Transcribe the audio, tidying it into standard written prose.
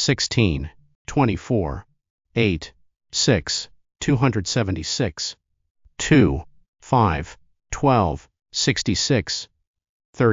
16, 24, 8, 6, 276, 2, 5, 12, 66,